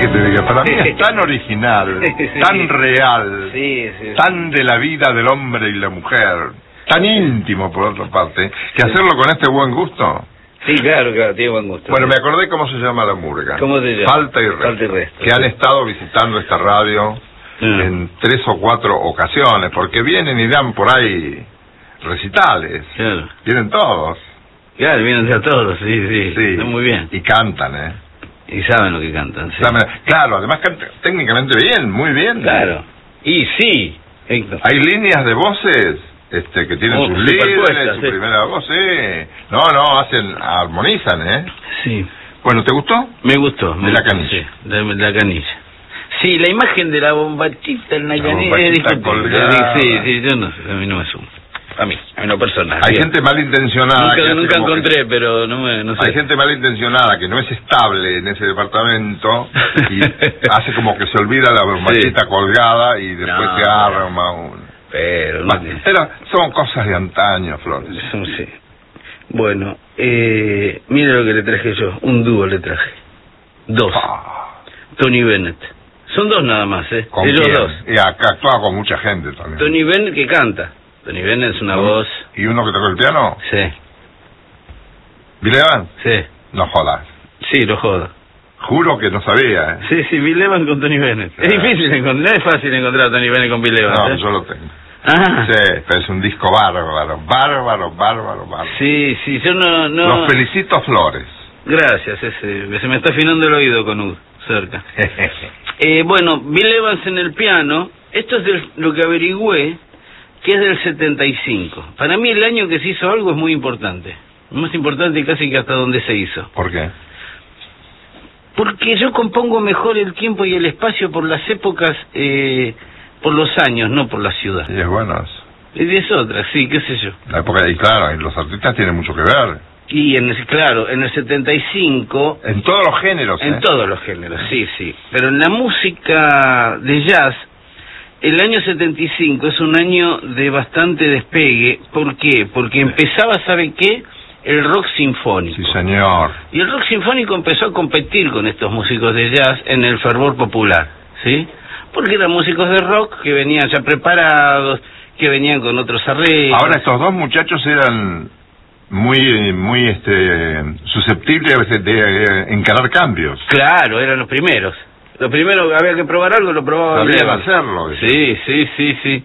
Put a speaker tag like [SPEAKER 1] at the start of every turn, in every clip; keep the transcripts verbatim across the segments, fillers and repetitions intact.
[SPEAKER 1] que te diga? Para mí es tan original, sí, tan real,
[SPEAKER 2] sí, sí,
[SPEAKER 1] tan de la vida del hombre y la mujer, tan íntimo por otra parte, que
[SPEAKER 2] sí.
[SPEAKER 1] hacerlo con este buen gusto.
[SPEAKER 2] Sí, claro, claro, tiene buen gusto.
[SPEAKER 1] Bueno, me acordé cómo se llama la murga.
[SPEAKER 2] ¿Cómo se llama?
[SPEAKER 1] Falta y Resto.
[SPEAKER 2] Falta y Resto.
[SPEAKER 1] Que han estado visitando esta radio mm. en tres o cuatro ocasiones, porque vienen y dan por ahí recitales.
[SPEAKER 2] Claro.
[SPEAKER 1] Vienen todos.
[SPEAKER 2] Claro, vienen de todos, sí, sí.
[SPEAKER 1] Sí.
[SPEAKER 2] Está muy bien.
[SPEAKER 1] Y cantan, ¿eh?
[SPEAKER 2] Y saben lo que cantan, sí.
[SPEAKER 1] Saben, claro, además cantan técnicamente bien, muy bien.
[SPEAKER 2] Claro. Y sí, Héctor.
[SPEAKER 1] Hay líneas de voces este que tienen
[SPEAKER 2] oh,
[SPEAKER 1] sus líderes, su
[SPEAKER 2] sí.
[SPEAKER 1] primera voz, sí. No, no, hacen, armonizan, ¿eh?
[SPEAKER 2] Sí.
[SPEAKER 1] Bueno, ¿te gustó?
[SPEAKER 2] Me gustó. Me
[SPEAKER 1] de la
[SPEAKER 2] gustó,
[SPEAKER 1] canilla.
[SPEAKER 2] Sí, de, de la canilla. Sí, la imagen de la bombachita en la,
[SPEAKER 1] la
[SPEAKER 2] canilla es
[SPEAKER 1] discutible.
[SPEAKER 2] Sí, sí, yo no sé, a mí no me suma. A mí, a mí no personal.
[SPEAKER 1] Hay
[SPEAKER 2] bien.
[SPEAKER 1] gente malintencionada.
[SPEAKER 2] Nunca,
[SPEAKER 1] que
[SPEAKER 2] nunca encontré,
[SPEAKER 1] que...
[SPEAKER 2] pero no me, no sé.
[SPEAKER 1] Hay gente malintencionada que no es estable en ese departamento y hace como que se olvida la bombachita sí. colgada y después
[SPEAKER 2] no,
[SPEAKER 1] se arma un...
[SPEAKER 2] Pero, no
[SPEAKER 1] bah, pero son cosas de antaño, Flores.
[SPEAKER 2] Sí. Bueno, eh, mire lo que le traje yo. Un dúo le traje. Dos.
[SPEAKER 1] Ah.
[SPEAKER 2] Tony Bennett. Son dos nada más, ¿eh?
[SPEAKER 1] ¿Con
[SPEAKER 2] Ellos
[SPEAKER 1] quién?
[SPEAKER 2] dos.
[SPEAKER 1] Y acá actúa con mucha gente también.
[SPEAKER 2] Tony Bennett que canta. Tony Bennett es una
[SPEAKER 1] ¿No?
[SPEAKER 2] voz...
[SPEAKER 1] ¿Y uno que toca el piano?
[SPEAKER 2] Sí.
[SPEAKER 1] ¿Bill Evans?
[SPEAKER 2] Sí.
[SPEAKER 1] No jodas.
[SPEAKER 2] Sí, lo jodo.
[SPEAKER 1] Juro que no sabía, ¿eh?
[SPEAKER 2] Sí, sí, Bill Evans con Tony Bennett. Ah. Es difícil encontrar, no es fácil encontrar a Tony Bennett con Bill Evans.
[SPEAKER 1] No,
[SPEAKER 2] ¿eh?
[SPEAKER 1] yo lo tengo.
[SPEAKER 2] Ah.
[SPEAKER 1] Sí, pero es un disco bárbaro, bárbaro, bárbaro, bárbaro.
[SPEAKER 2] Sí, sí, yo no... no...
[SPEAKER 1] Los felicito, Flores.
[SPEAKER 2] Gracias, ese, se me está afinando el oído con U, cerca. eh, bueno, Bill Evans en el piano, esto es de lo que averigüé, que es del setenta y cinco. Para mí el año que se hizo algo es muy importante. Más importante casi que hasta donde se hizo.
[SPEAKER 1] ¿Por qué?
[SPEAKER 2] Porque yo compongo mejor el tiempo y el espacio por las épocas, eh, por los años, no por la ciudad.
[SPEAKER 1] Y es bueno eso.
[SPEAKER 2] Y es otra, sí, qué sé yo.
[SPEAKER 1] La época, y claro, y los artistas tienen mucho que ver.
[SPEAKER 2] Y en el, claro, en el setenta y cinco...
[SPEAKER 1] En todos los géneros,
[SPEAKER 2] En
[SPEAKER 1] ¿eh?
[SPEAKER 2] todos los géneros, sí, sí. Pero en la música de jazz, el año setenta y cinco es un año de bastante despegue. ¿Por qué? Porque empezaba, ¿sabe qué? El rock sinfónico.
[SPEAKER 1] Sí, señor.
[SPEAKER 2] Y el rock sinfónico empezó a competir con estos músicos de jazz en el fervor popular, ¿sí? Porque eran músicos de rock que venían ya preparados, que venían con otros arreglos.
[SPEAKER 1] Ahora estos dos muchachos eran muy muy este susceptibles de, de encarar cambios.
[SPEAKER 2] Claro, eran los primeros. Lo primero había que probar algo, lo probaban.
[SPEAKER 1] Sabían hacerlo.
[SPEAKER 2] Sí, sí, sí, sí.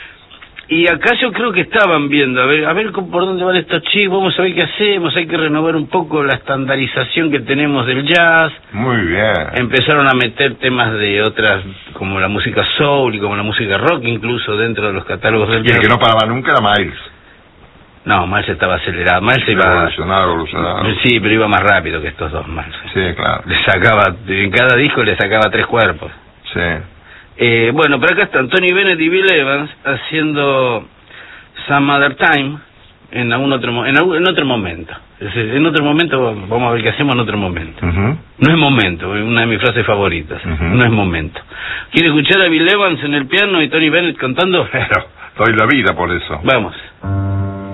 [SPEAKER 2] Y acá yo creo que estaban viendo, a ver, a ver por dónde van estos chicos, vamos a ver qué hacemos, hay que renovar un poco la estandarización que tenemos del jazz.
[SPEAKER 1] Muy bien.
[SPEAKER 2] Empezaron a meter temas de otras, como la música soul y como la música rock, incluso dentro de los catálogos del
[SPEAKER 1] jazz. Y el
[SPEAKER 2] jazz.
[SPEAKER 1] que no paraba nunca era Miles.
[SPEAKER 2] No, Miles estaba acelerado, Miles iba...
[SPEAKER 1] Evolucionado, evolucionado.
[SPEAKER 2] Sí, pero iba más rápido que estos dos, Miles.
[SPEAKER 1] Sí, claro.
[SPEAKER 2] Le sacaba, en cada disco le sacaba tres cuerpos.
[SPEAKER 1] Sí.
[SPEAKER 2] Eh, bueno, pero acá están Tony Bennett y Bill Evans haciendo Some Other Time en algún otro en, algún, en otro momento. Es decir, en otro momento vamos a ver qué hacemos en otro momento.
[SPEAKER 1] Uh-huh.
[SPEAKER 2] No es momento, es una de mis frases favoritas. Uh-huh. No es momento. ¿Quiere escuchar a Bill Evans en el piano y Tony Bennett cantando?
[SPEAKER 1] Pero doy la vida por eso.
[SPEAKER 2] Vamos.